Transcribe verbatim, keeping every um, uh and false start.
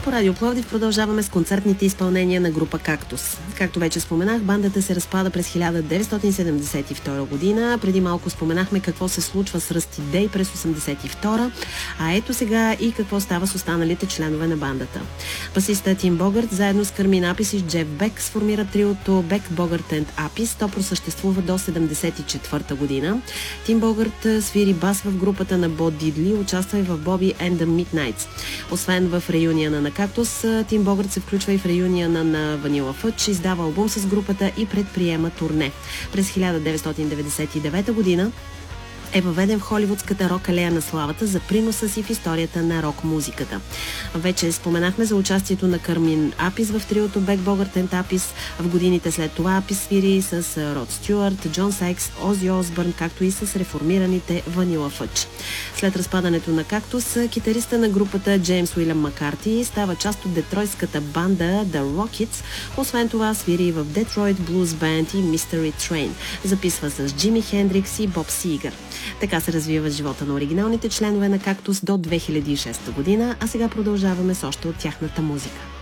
по Радио Пловдив продължаваме с концертните изпълнения на група Кактус. Както вече споменах, бандата се разпада през хиляда деветстотин седемдесет и втора година. Преди малко споменахме какво се случва с Ръсти Дей през осемдесет и втора, а ето сега и какво става с останалите членове на бандата. Басиста Тим Богърт заедно с Кармин Апис и Джеф Бек сформира триото Бек, Богърт енд Апис. То просъществува до седемдесет и четвърта година. Тим Богърт свири бас в групата на Бо Дидли, участва и в Боби and the Midnights. Освен в реюнияна на Кактус, Тим Богърт се включва и в реюнияна на Ванила Фъдж, издава албум с групата и предприема турне. През хиляда деветстотин деветдесет и девета година е въведен в холивудската рок алея на славата за приноса си в историята на рок-музиката. Вече споменахме за участието на Кармин Апис в триото Бек, Богърт енд Апис. В годините след това Апис свири с Род Стюарт, Джон Сайкс, Ози Осбърн, както и с реформираните Ванила Фъдж. След разпадането на Кактус, китариста на групата Джеймс Уилям Маккарти става част от детройската банда The Rockets. Освен това свири и в Detroit Blues Band и Mystery Train. Записва с Джими Хендрикс и Боб Сигър. Така се развива живота на оригиналните членове на Кактус до две хиляди и шеста година, а сега продължаваме с още от тяхната музика.